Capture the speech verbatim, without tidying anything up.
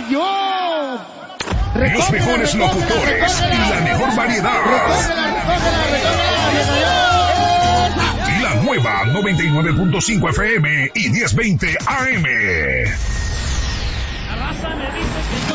cayó. Recógela, los mejores recógela, locutores recógela, y la mejor variedad. Recógela, recógela, recógela, la nueva noventa y nueve punto cinco F M y diez veinte A M.